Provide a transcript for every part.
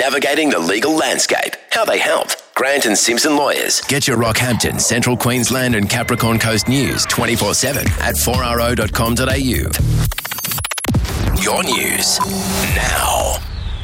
navigating the legal landscape. How they help. Grant and Simpson Lawyers. Get your Rockhampton, Central Queensland and Capricorn Coast news 24/7 at 4ro.com.au. Your news now.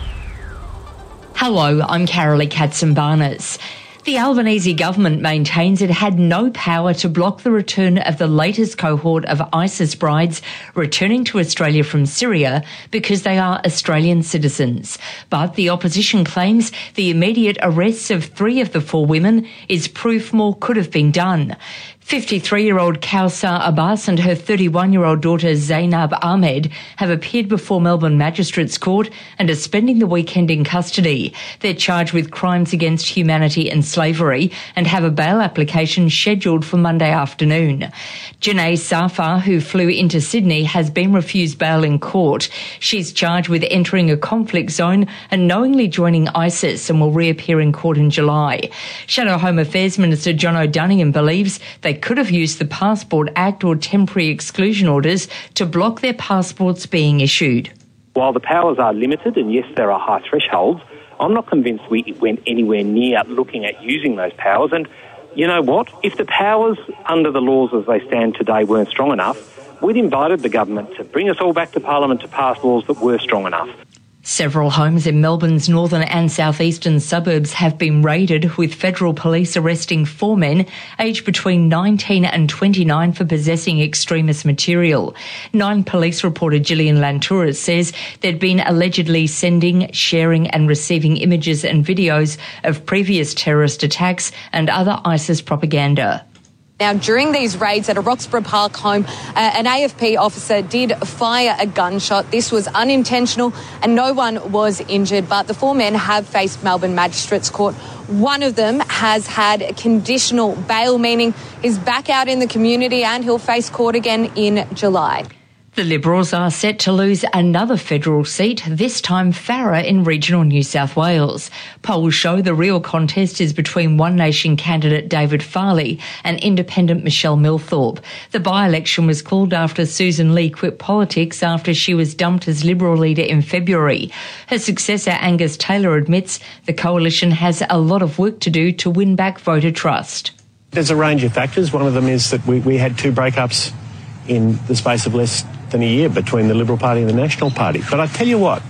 Hello, I'm Carolee Katzenbarnes. The Albanese government maintains it had no power to block the return of the latest cohort of ISIS brides returning to Australia from Syria because they are Australian citizens. But the opposition claims the immediate arrests of 3 of the 4 women is proof more could have been done. 53-year-old Kausar Abbas and her 31-year-old daughter Zainab Ahmed have appeared before Melbourne Magistrates Court and are spending the weekend in custody. They're charged with crimes against humanity and slavery and have a bail application scheduled for Monday afternoon. Janae Safar, who flew into Sydney, has been refused bail in court. She's charged with entering a conflict zone and knowingly joining ISIS and will reappear in court in July. Shadow Home Affairs Minister John O'Donoghue believes they could have used the Passport Act or temporary exclusion orders to block their passports being issued. While the powers are limited, and yes, there are high thresholds, I'm not convinced we went anywhere near looking at using those powers. And you know what? If the powers under the laws as they stand today weren't strong enough, we'd invited the government to bring us all back to Parliament to pass laws that were strong enough. Several homes in Melbourne's northern and southeastern suburbs have been raided, with federal police arresting 4 men aged between 19 and 29 for possessing extremist material. 9 police reporter Gillian Lantouris says they'd been allegedly sending, sharing and receiving images and videos of previous terrorist attacks and other ISIS propaganda. Now, during these raids at a Roxburgh Park home, an AFP officer did fire a gunshot. This was unintentional and no one was injured, but the 4 men have faced Melbourne Magistrates Court. One of them has had conditional bail, meaning he's back out in the community and he'll face court again in July. The Liberals are set to lose another federal seat, this time Farrer in regional New South Wales. Polls show the real contest is between One Nation candidate David Farley and independent Michelle Milthorpe. The by-election was called after Susan Lee quit politics after she was dumped as Liberal leader in February. Her successor Angus Taylor admits the coalition has a lot of work to do to win back voter trust. There's a range of factors. One of them is that we had 2 breakups in the space of less than a year between the Liberal Party and the National Party. But I tell you what,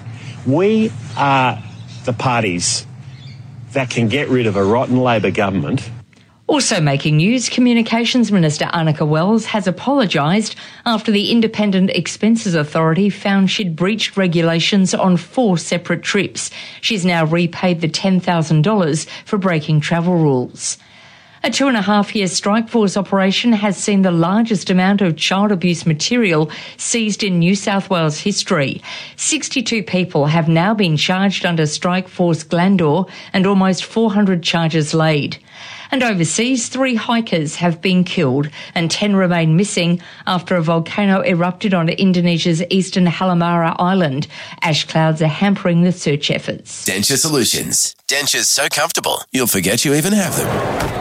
we are the parties that can get rid of a rotten Labor government. Also making news, Communications Minister Annika Wells has apologised after the Independent Expenses Authority found she'd breached regulations on 4 separate trips. She's now repaid the $10,000 for breaking travel rules. A 2.5-year strike force operation has seen the largest amount of child abuse material seized in New South Wales history. 62 people have now been charged under Strike Force Glandor and almost 400 charges laid. And overseas, 3 hikers have been killed and 10 remain missing after a volcano erupted on Indonesia's eastern Halmahera Island. Ash clouds are hampering the search efforts. Denture Solutions. Dentures so comfortable, you'll forget you even have them.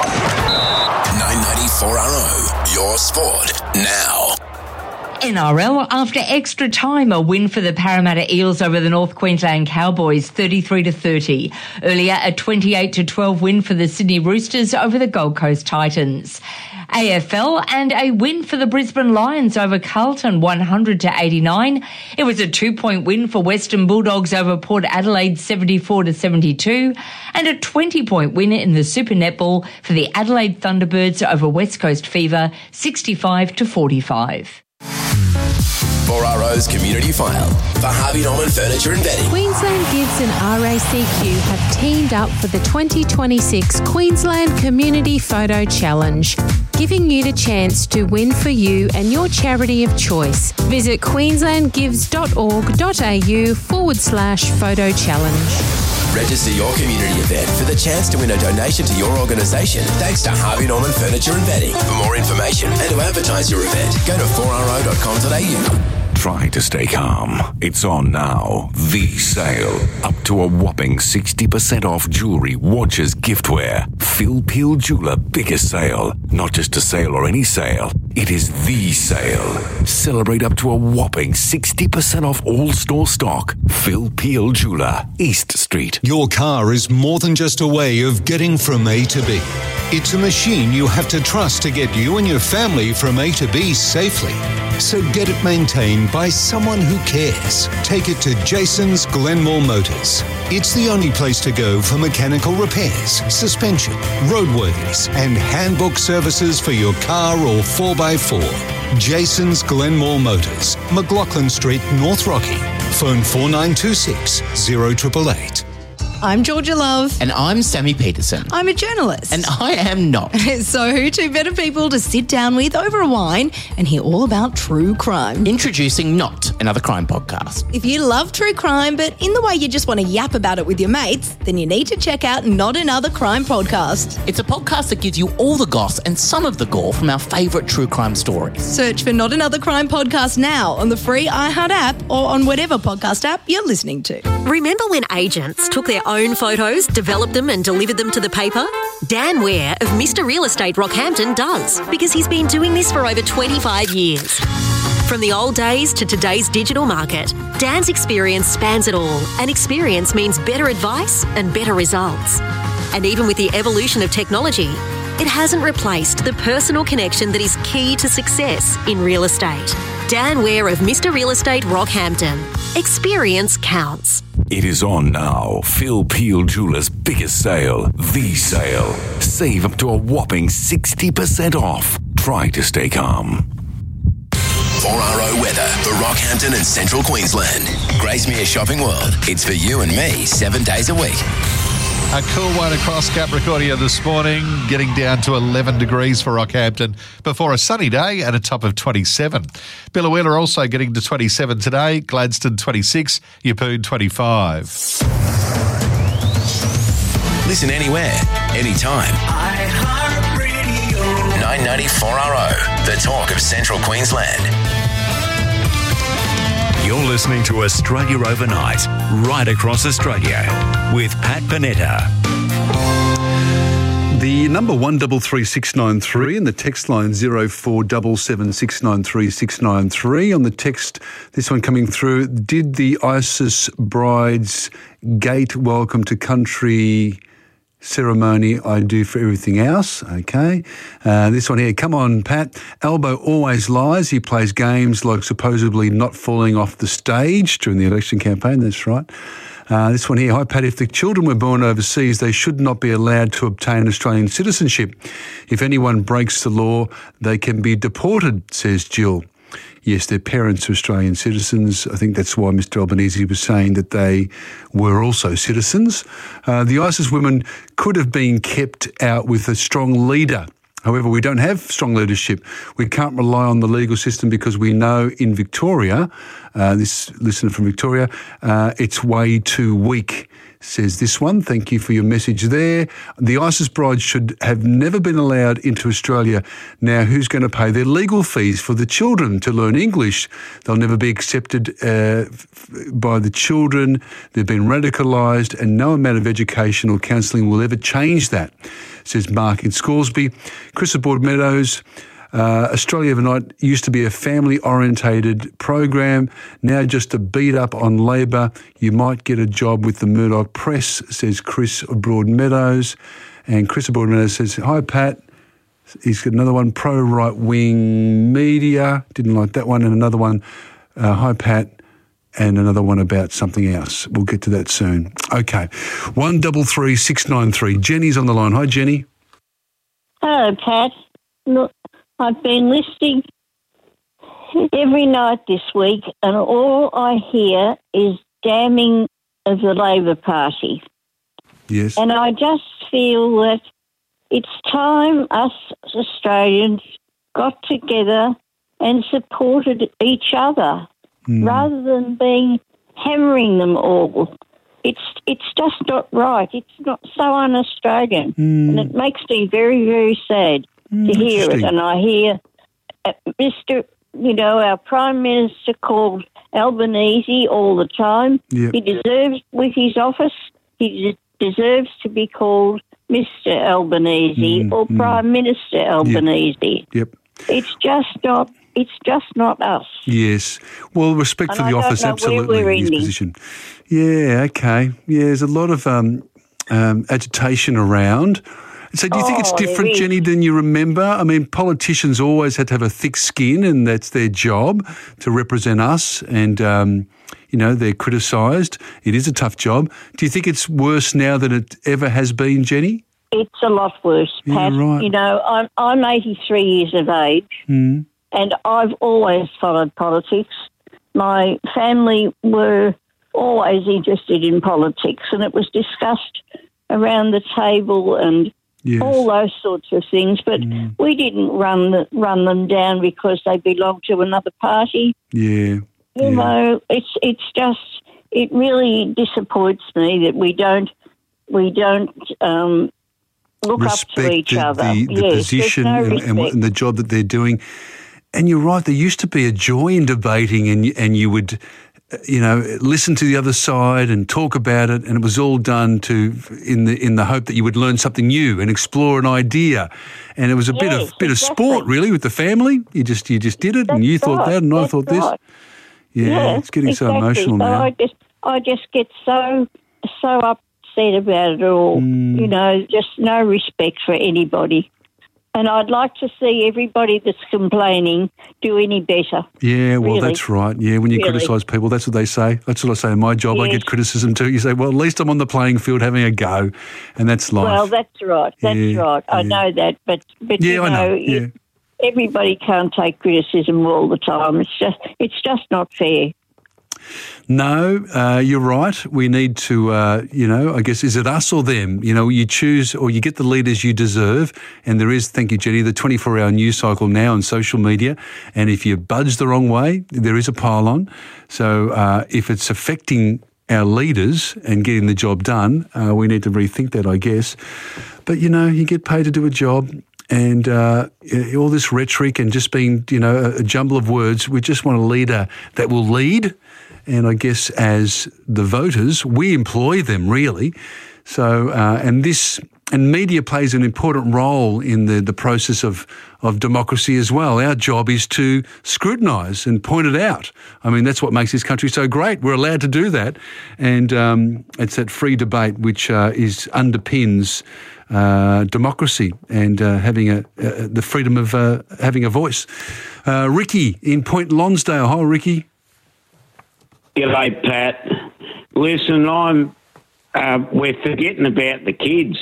994RO, your sport now. NRL, after extra time, a win for the Parramatta Eels over the North Queensland Cowboys, 33-30. Earlier, a 28-12 win for the Sydney Roosters over the Gold Coast Titans. AFL, and a win for the Brisbane Lions over Carlton, 100-89. It was a 2-point win for Western Bulldogs over Port Adelaide, 74-72, and a 20-point win in the Super Netball for the Adelaide Thunderbirds over West Coast Fever, 65-45. 4RO's Community File for Harvey Norman Furniture and Bedding. Queensland Gives and RACQ have teamed up for the 2026 Queensland Community Photo Challenge, giving you the chance to win for you and your charity of choice. Visit queenslandgives.org.au/photo challenge. Register your community event for the chance to win a donation to your organisation thanks to Harvey Norman Furniture and Bedding. For more information and to advertise your event, go to 4ro.com.au. Try to stay calm. It's on now. The sale. Up to a whopping 60% off jewellery, watches, giftware. Phil Peel Jeweller biggest sale. Not just a sale or any sale. It is the sale. Celebrate up to a whopping 60% off all store stock. Phil Peel Jeweller, East Street. Your car is more than just a way of getting from A to B. It's a machine you have to trust to get you and your family from A to B safely. So get it maintained by someone who cares. Take it to Jason's Glenmore Motors. It's the only place to go for mechanical repairs, suspension, roadworthies, and handbook services for your car or 4x4. Jason's Glenmore Motors, McLaughlin Street, North Rocky. Phone 4926 0888. I'm Georgia Love. And I'm Sammy Peterson. I'm a journalist. And I am not. So who two better people to sit down with over a wine and hear all about true crime? Introducing Not, another crime podcast. If you love true crime, but in the way you just want to yap about it with your mates, then you need to check out Not Another Crime Podcast. It's a podcast that gives you all the goss and some of the gore from our favourite true crime stories. Search for Not Another Crime Podcast now on the free iHeart app or on whatever podcast app you're listening to. Remember when agents took their own photos, developed them and delivered them to the paper? Dan Ware of Mr. Real Estate Rockhampton does, because he's been doing this for over 25 years. From the old days to today's digital market, Dan's experience spans it all, and experience means better advice and better results. And even with the evolution of technology, it hasn't replaced the personal connection that is key to success in real estate. Dan Ware of Mr. Real Estate Rockhampton. Experience counts. It is on now. Phil Peel Jeweller's biggest sale. The sale. Save up to a whopping 60% off. Try to stay calm. 4RO weather for Rockhampton and Central Queensland. Gracemere Shopping World. It's for you and me 7 days a week. A cool one across Capricornia this morning, getting down to 11 degrees for Rockhampton before a sunny day at a top of 27. Biloela also getting to 27 today, Gladstone 26, Yeppoon 25. Listen anywhere, anytime. iHeartRadio. 994RO, the talk of Central Queensland. You're listening to Australia Overnight, right across Australia, with Pat Panetta. The number 133693 and the text line 0477693693. On the text, this one coming through, did the ISIS bride's gate welcome to country ceremony I do for everything else. Okay. This one here. Come on, Pat. Albo always lies. He plays games like supposedly not falling off the stage during the election campaign. That's right. This one here. Hi, Pat. If the children were born overseas, they should not be allowed to obtain Australian citizenship. If anyone breaks the law, they can be deported, says Jill. Yes, their parents are Australian citizens. I think that's why Mr Albanese was saying that they were also citizens. The ISIS women could have been kept out with a strong leader. However, we don't have strong leadership. We can't rely on the legal system because we know in Victoria, this listener from Victoria, it's way too weak, says this one. Thank you for your message there. The ISIS brides should have never been allowed into Australia. Now, who's going to pay their legal fees for the children to learn English? They'll never be accepted by the children. They've been radicalised, and no amount of education or counselling will ever change that, says Mark in Scoresby. Chris at Broadmeadows. Australia Overnight used to be a family-orientated program, now just a beat up on Labor. You might get a job with the Murdoch Press, says Chris of Broadmeadows. And Chris of Broadmeadows says, hi, Pat. He's got another one, pro-right-wing media. Didn't like that one. And another one, hi, Pat. And another one about something else. We'll get to that soon. Okay, 133693. Jenny's on the line. Hi, Jenny. Hello, Pat. Look, I've been listening every night this week, and all I hear is damning of the Labor Party. Yes. And I just feel that it's time us Australians got together and supported each other rather than hammering them all. It's just not right. It's not so un-Australian. And it makes me very, very sad to hear it. And I hear Mr our Prime Minister called Albanese all the time. Yep. He deserves, with his office, he deserves to be called Mr. Albanese or Prime Minister Albanese. Yep. It's just not us. Yes. Well, respect And for I the don't office, know absolutely, where we're in his ending. position. Yeah, okay. Yeah, there's a lot of agitation around. So do you think it's Oh, there different, is. Jenny, than you remember? I mean, politicians always had to have a thick skin, and that's their job, to represent us, and, they're criticised. It is a tough job. Do you think it's worse now than it ever has been, Jenny? It's a lot worse, Pat. Yeah, right. I'm 83 years of age, and I've always followed politics. My family were always interested in politics, and it was discussed around the table and all those sorts of things. But we didn't run them down because they belonged to another party. Yeah. You know, it really disappoints me that we don't look up to each other. The Yes, position there's no and respect. the job that they're doing. And you're right, there used to be a joy in debating, and you would, listen to the other side and talk about it, and it was all done in the hope that you would learn something new and explore an idea. And it was a bit of sport, really, with the family. You just did it, and you thought that, and I thought this. Yeah, it's getting so emotional now. I just get so upset about it all. Just no respect for anybody. And I'd like to see everybody that's complaining do any better. Yeah, well, Really. that's right. Yeah, when you Really. criticise people, that's what they say. That's what I say in my job. I Yes. get criticism too. You say, well, at least I'm on the playing field having a go, and that's life. Well, that's right. That's Yeah, right. I know that, but Yeah, I know. Yeah. everybody can't take criticism all the time. It's just not fair. No, you're right. We need to, I guess, is it us or them? You choose or you get the leaders you deserve. And there is, thank you, Jenny, the 24-hour news cycle now on social media. And if you budge the wrong way, there is a pile-on. So if it's affecting our leaders and getting the job done, we need to rethink that, I guess. But, you get paid to do a job. And all this rhetoric and just being, a jumble of words, we just want a leader that will lead. And I guess as the voters, we employ them, really. So, and media plays an important role in the process of democracy as well. Our job is to scrutinise and point it out. I mean, that's what makes this country so great. We're allowed to do that. And it's that free debate which underpins democracy and having the freedom of having a voice. Ricky in Point Lonsdale. Hi, Ricky. G'day, Pat. Listen, we're forgetting about the kids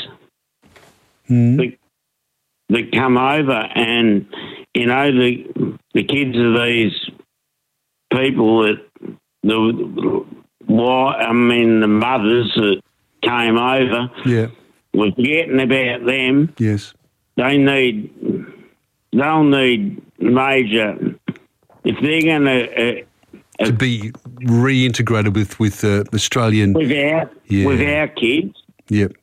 that come over, and the kids of these people the mothers that came over. Yeah, we're forgetting about them. Yes, they'll need major if they're going to be reintegrated with Australian with our kids. Yep.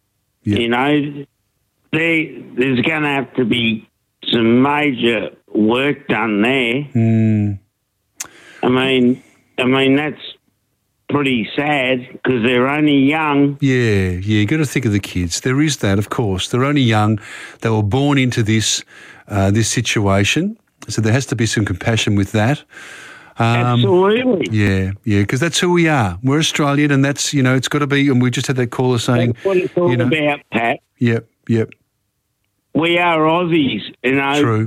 There's going to have to be some major work done there. I mean that's pretty sad because they're only young. Yeah, you got to think of the kids. There is that, of course. They're only young. They were born into this situation, so there has to be some compassion with that. Absolutely. Yeah, because that's who we are. We're Australian, and that's, it's got to be, and we just had that caller saying... That's what it's all about, Pat. Yep. We are Aussies, True.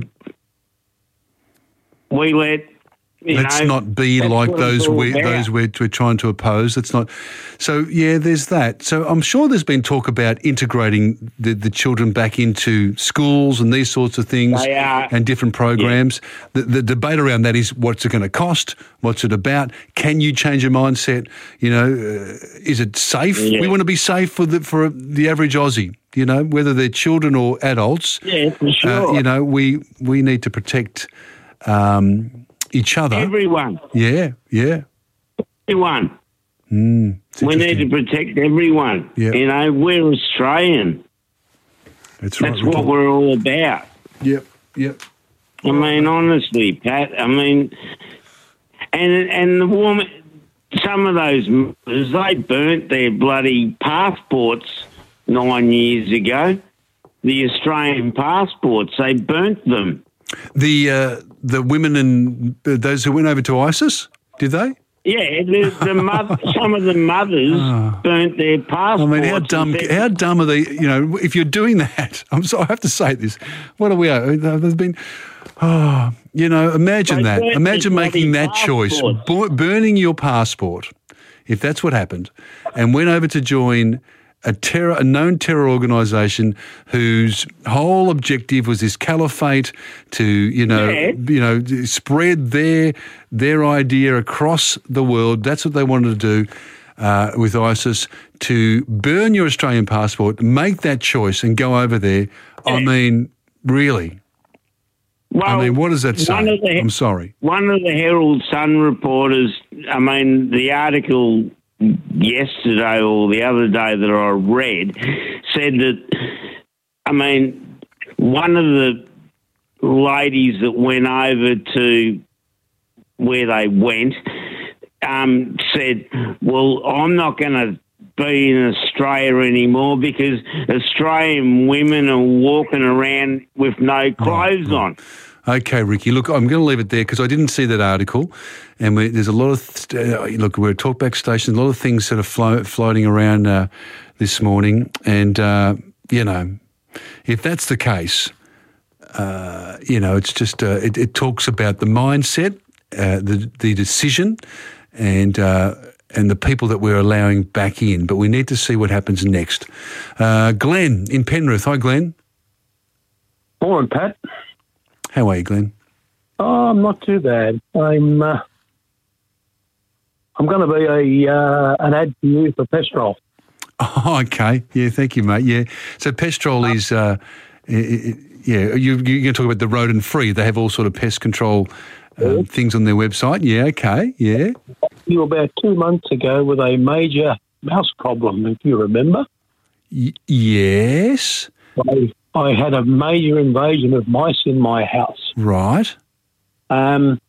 We let... Let's not be like those we're trying to oppose. That's not. So yeah, there's that. So I'm sure there's been talk about integrating the children back into schools and these sorts of things, and different programs. Yeah. The debate around that is what's it going to cost? What's it about? Can you change your mindset? Is it safe? Yeah. We want to be safe for the average Aussie. Whether they're children or adults. Yeah, for sure. We need to protect. Each other. Everyone. Yeah. Everyone. We need to protect everyone. Yeah. We're Australian. That's right. That's what we're all about. Yep. I mean, honestly, Pat, I mean, and the woman, some of those mothers, they burnt their bloody passports 9 years ago. The Australian passports, they burnt them. The women and those who went over to ISIS, did they? Yeah, some of the mothers burnt their passports. I mean, how dumb are they? You know, if you're doing that, I have to say this. What are we? There's been, imagine that. Imagine making that choice, burning your passport, if that's what happened, and went over to join a known terror organisation whose whole objective was this caliphate to, spread their idea across the world. That's what they wanted to do with ISIS, to burn your Australian passport, make that choice and go over there. Yeah. I mean, really? Well, what does that say? I'm sorry. One of the Herald Sun reporters, the article yesterday or the other day that I read said that, one of the ladies that went over to where they went said, well, I'm not going to be in Australia anymore because Australian women are walking around with no clothes on. Okay, Ricky, look, I'm going to leave it there because I didn't see that article, and there's a lot of, we're at Talkback Station, a lot of things sort of floating around this morning, and, if that's the case, it's just, it talks about the mindset, the decision, and the people that we're allowing back in, but we need to see what happens next. Glenn in Penrith. Hi, Glenn. Morning, Pat. How are you, Glenn? Oh, I'm not too bad. I'm going to be an ad for you for Pestrol. Oh, okay. Yeah, thank you, mate. Yeah. So Pestrol is, you're going to talk about the rodent free. They have all sort of pest control things on their website. Yeah, okay, yeah. You about 2 months ago with a major mouse problem, if you remember. Yes. I had a major invasion of mice in my house. Right. I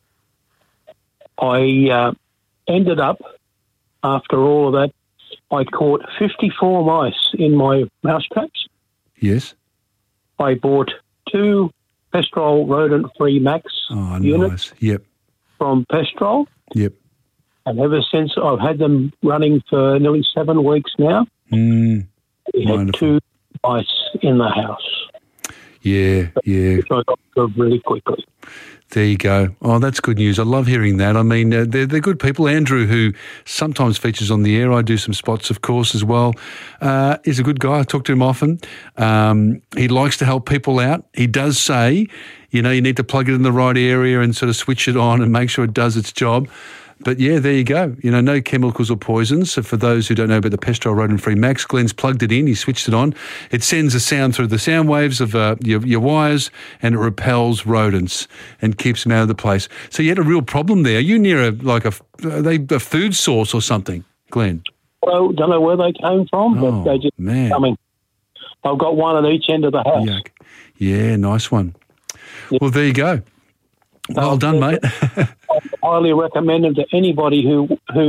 ended up, after all of that, I caught 54 mice in my mouse traps. Yes. I bought 2 Pestrol rodent-free Max units from Pestrol. Yep. And ever since, I've had them running for nearly 7 weeks now. We had 2 mice in the house. Yeah. Which I got rid of really quickly. There you go. Oh, that's good news. I love hearing that. I mean, they're good people. Andrew, who sometimes features on the air, I do some spots, of course, as well, is a good guy. I talk to him often. He likes to help people out. He does say, you need to plug it in the right area and sort of switch it on and make sure it does its job. But yeah, there you go. No chemicals or poisons. So for those who don't know about the Pestrol rodent-free Max, Glenn's plugged it in, he switched it on. It sends a sound through the sound waves of your wires, and it repels rodents and keeps them out of the place. So you had a real problem there. Are you near a food source or something, Glenn? Well, don't know where they came from, but they just coming. I've got one at each end of the house. Yuck. Yeah, nice one. Yeah. Well, there you go. Well done, mate. I highly recommend them to anybody who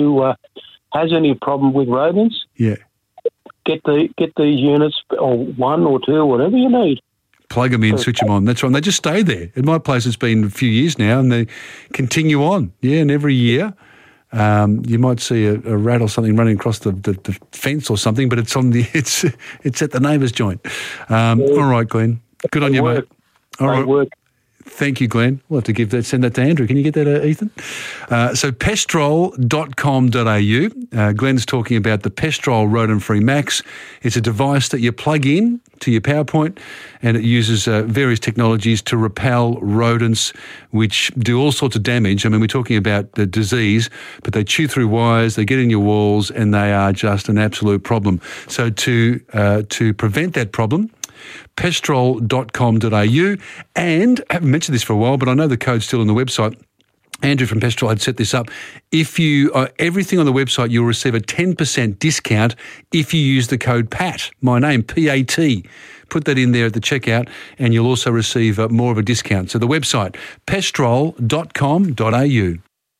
has any problem with rodents. Yeah. Get these units, or 1 or 2, whatever you need. Plug them in, switch them on. That's right. And they just stay there. At my place, it's been a few years now, and they continue on. Yeah, and every year you might see a rat or something running across the fence or something, but it's on it's at the neighbour's joint. All right, Glenn. Good on you, mate. All right. Thank you, Glenn. We'll have to send that to Andrew. Can you get that, Ethan? So pestrol.com.au. Glenn's talking about the Pestrol rodent-free Max. It's a device that you plug in to your PowerPoint, and it uses various technologies to repel rodents, which do all sorts of damage. I mean, we're talking about the disease, but they chew through wires, they get in your walls, and they are just an absolute problem. So to prevent that problem, pestrol.com.au, and I haven't mentioned this for a while, but I know the code's still on the website. Andrew from Pestrol had set this up. If you everything on the website, you'll receive a 10% discount if you use the code PAT, my name, PAT. Put that in there at the checkout and you'll also receive more of a discount. So the website, pestrol.com.au.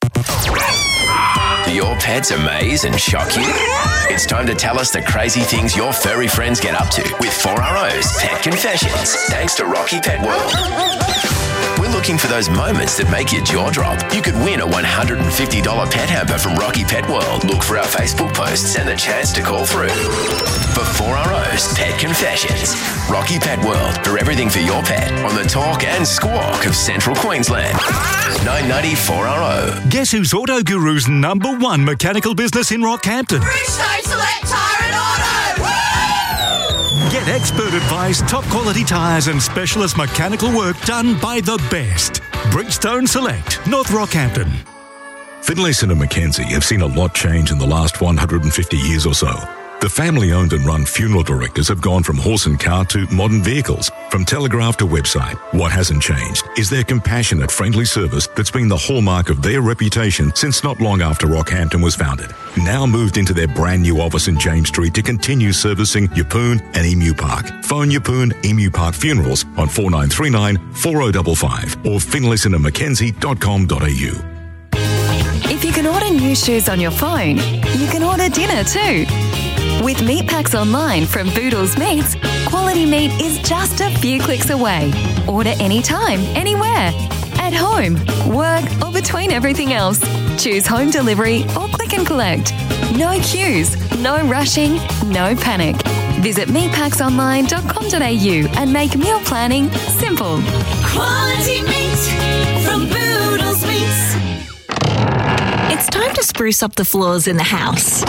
Do your pets amaze and shock you? It's time to tell us the crazy things your furry friends get up to with 4RO's Pet Confessions, thanks to Rocky Pet World. We're looking for those moments that make your jaw drop. You could win a $150 pet hamper from Rocky Pet World. Look for our Facebook posts and the chance to call through. For 4RO's Pet Confessions, Rocky Pet World, for everything for your pet on the talk and squawk of Central Queensland. 990 4RO. Guess who's Auto Guru's #1 mechanical business in Rockhampton? Bridgestone Select Tyre and Auto! Get expert advice, top quality tyres and specialist mechanical work done by the best. Bridgestone Select, North Rockhampton. Finlayson and Mackenzie have seen a lot change in the last 150 years or so. The family-owned and run funeral directors have gone from horse and cart to modern vehicles, from telegraph to website. What hasn't changed is their compassionate, friendly service that's been the hallmark of their reputation since not long after Rockhampton was founded. Now moved into their brand new office in James Street to continue servicing Yeppoon and Emu Park. Phone Yeppoon Emu Park Funerals on 4939 4055 or finlaysonandmackenzie.com.au. If you can order new shoes on your phone, you can order dinner too. With meat packs online from Boodles Meats, quality meat is just a few clicks away. Order anytime, anywhere. At home, work, or between everything else. Choose home delivery or click and collect. No queues, no rushing, no panic. Visit meatpacksonline.com.au and make meal planning simple. Quality meat from Boodles Meats. It's time to spruce up the floors in the house.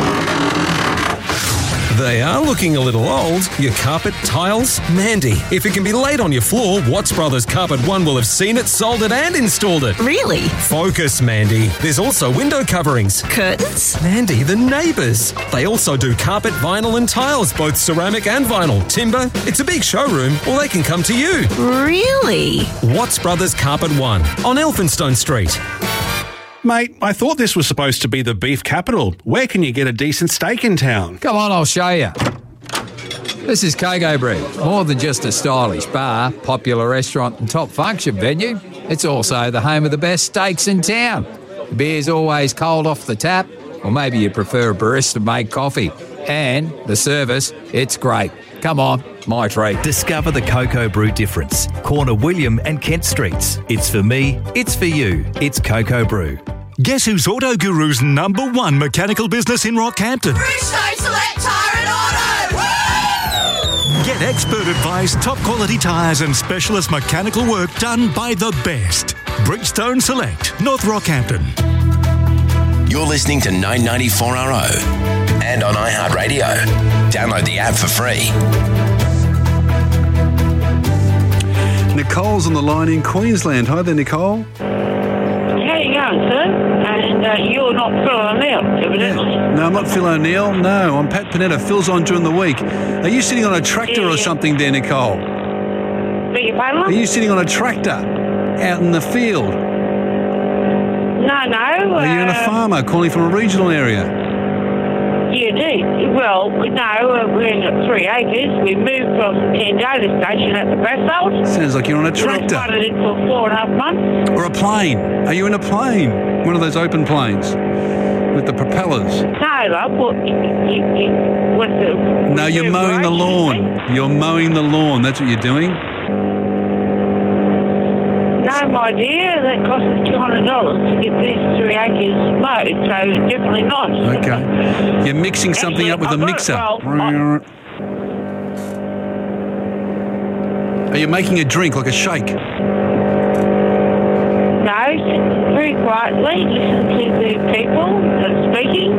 They are looking a little old. Your carpet, tiles, Mandy. If it can be laid on your floor, Watts Brothers Carpet One will have seen it, sold it and installed it. Really? Focus, Mandy. There's also window coverings. Curtains? Mandy, the neighbours. They also do carpet, vinyl and tiles, both ceramic and vinyl. Timber. It's a big showroom, or they can come to you. Really? Watts Brothers Carpet One on Elphinstone Street. Mate, I thought this was supposed to be the beef capital. Where can you get a decent steak in town? Come on, I'll show you. This is Coco Brew. More than just a stylish bar, popular restaurant and top function venue, it's also the home of the best steaks in town. The beer's always cold off the tap, or maybe you prefer a barista-made coffee. And the service, it's great. Come on, my treat. Discover the Coco Brew difference. Corner William and Kent Streets. It's for me, it's for you. It's Coco Brew. Guess who's Auto Guru's #1 mechanical business in Rockhampton? Bridgestone Select Tyre and Auto! Get expert advice, top quality tyres and specialist mechanical work done by the best. Bridgestone Select, North Rockhampton. You're listening to 990 4RO and on iHeartRadio. Download the app for free. Nicole's on the line in Queensland. Hi there, Nicole. How you going, sir? And you're not Phil O'Neill, evidently. No, I'm not Phil O'Neill. No, I'm Pat Panetta. Phil's on during the week. Are you sitting on a tractor or something there, Nicole? Beg your pardon? Are you sitting on a tractor out in the field? No. Are you a farmer calling from a regional area? Yeah, indeed. Well, no, we're in 3 acres. We moved from Tandota Station at the Basalt. Sounds like you're on a tractor. We started it for 4.5 months. Or a plane. Are you in a plane? One of those open planes with the propellers? No, love. Well, no, you're mowing the lawn. You're mowing the lawn. That's what you're doing? No, my dear, that cost us $200 to get these 3 acres mowed, so definitely not. Okay. You're mixing something up with a mixer. Are you making a drink, like a shake? No, very quietly, listen to the people that are speaking.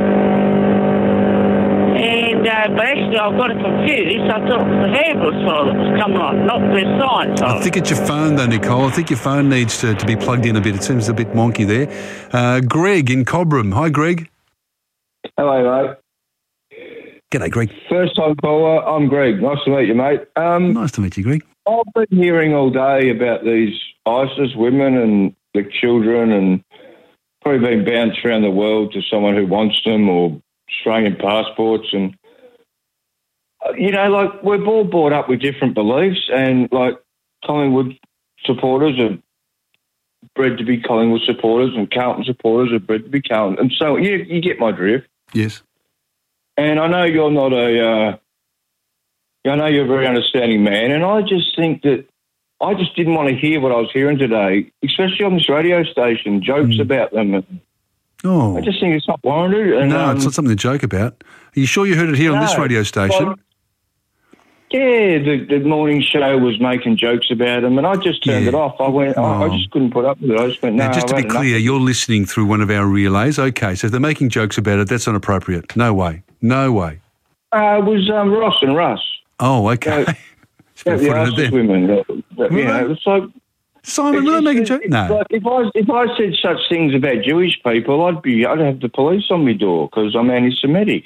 And, but actually I got it confused. I thought it was the ambulance file that was coming on, not the science file. I think it's your phone though, Nicole. I think your phone needs to be plugged in a bit. It seems a bit wonky there. Greg in Cobram. Hi, Greg. Hello, mate. G'day, Greg. First time caller. I'm Greg. Nice to meet you, mate. Nice to meet you, Greg. I've been hearing all day about these ISIS women and the children and probably been bounced around the world to someone who wants them or Australian passports. And, like, we're all brought up with different beliefs, and, like, Collingwood supporters are bred to be Collingwood supporters, and Carlton supporters are bred to be Carlton. And so you get my drift. Yes. And I know you're not I know you're a very understanding man, and I just think that I just didn't want to hear what I was hearing today, especially on this radio station, jokes about them. I just think it's not warranted. And, no, it's not something to joke about. Are you sure you heard it here on this radio station? Well, yeah, the morning show was making jokes about them, and I just turned it off. I went, I just couldn't put up with it. I just went, no. Now, just to be clear, you're listening through one of our relays. Okay, so if they're making jokes about it, that's not appropriate. No way. No way. It was Ross and Russ. Oh, okay. The women. It's like, Simon, will I make a joke? No. Like if I said such things about Jewish people, I'd have the police on my door because I'm anti-Semitic.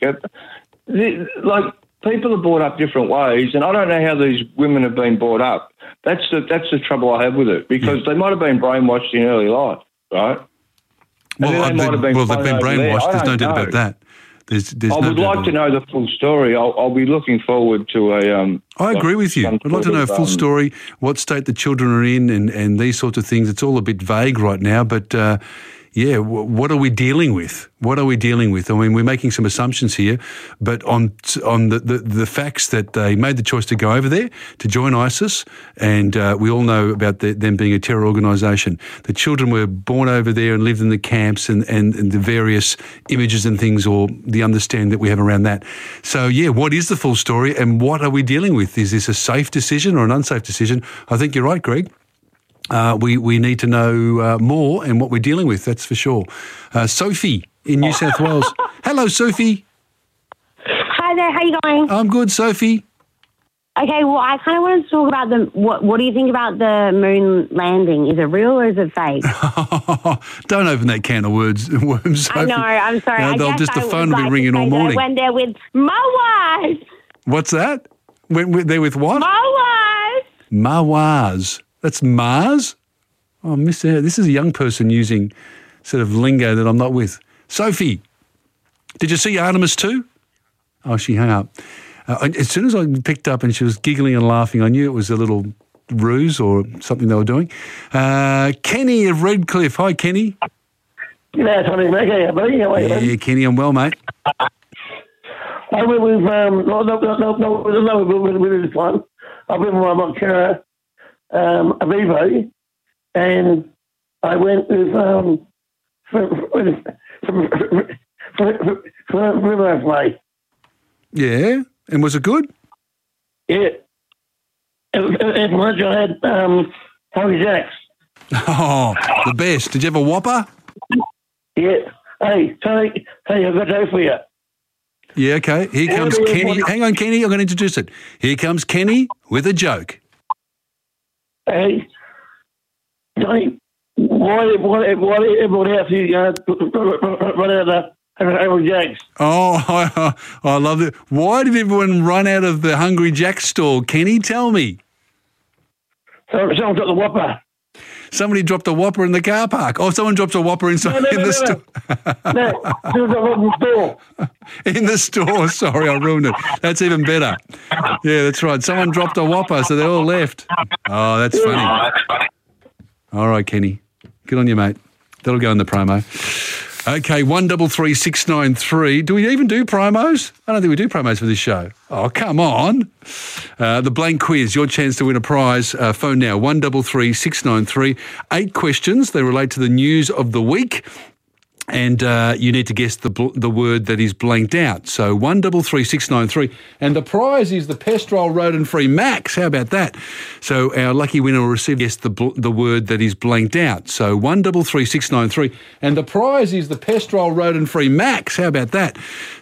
Like, people are brought up different ways, and I don't know how these women have been brought up. That's the trouble I have with it, because they might have been brainwashed in early life, right? Well, they've been brainwashed. There's no doubt about that. I would like to know the full story. I'll be looking forward to a... I agree with you. I'd like to know a full story, what state the children are in, and these sorts of things. It's all a bit vague right now, but... what are we dealing with? What are we dealing with? I mean, we're making some assumptions here, but on the facts that they made the choice to go over there to join ISIS, and we all know about them being a terror organisation. The children were born over there and lived in the camps, and the various images and things, or the understanding that we have around that. So, what is the full story, and what are we dealing with? Is this a safe decision or an unsafe decision? I think you're right, Greg. We need to know more and what we're dealing with, that's for sure. Sophie in New South Wales. Hello, Sophie. Hi there, how you going? I'm good, Sophie. Okay, well, I kind of wanted to talk about what do you think about the moon landing? Is it real or is it fake? Don't open that can of worms, Sophie. I know, I'm sorry. The phone will be ringing all morning. I went there with my wife. What's that? Went there with what? My wife. Mawaz. That's Mars? Oh, I missed out. This is a young person using sort of lingo that I'm not with. Sophie, did you see Artemis 2? Oh, she hung up. As soon as I picked up and she was giggling and laughing, I knew it was a little ruse or something they were doing. Kenny of Redcliffe. Hi, Kenny. G'day, Tony. How are you? Yeah, Kenny, I'm well, mate. I went with, with this one. I went with my Montana Avivo, and I went with River Way. Yeah, and was it good? Yeah. At lunch I had Hungry Jacks. Oh, the best. Did you have a Whopper? Yeah. Hey, Tony, I've got to for you. Yeah, okay. Here comes Kenny. Hang on, Kenny, I'm going to introduce it. Here comes Kenny with a joke. Hey, Johnny, why everybody else run out of Hungry Jacks? Oh, I love it. Why did everyone run out of the Hungry Jack's store? Kenny, tell me. Someone dropped the Whopper. Somebody dropped a Whopper in the car park. Oh, someone dropped a Whopper in the store. In the store. Sorry, I ruined it. That's even better. Yeah, that's right. Someone dropped a Whopper, so they all left. Oh, that's funny. All right, Kenny. Good on you, mate. That'll go in the promo. Okay, 133693. Do we even do promos? I don't think we do promos for this show. Oh, come on. The blank quiz, your chance to win a prize. Phone now, 133693. 8 questions. They relate to the news of the week. And you need to guess the word that is blanked out. So 133693. And the prize is the Pestrol Rodent-Free Max. How about that? So our lucky winner will receive the word that is blanked out. So 133693. And the prize is the Pestrol Rodent-Free Max. How about that?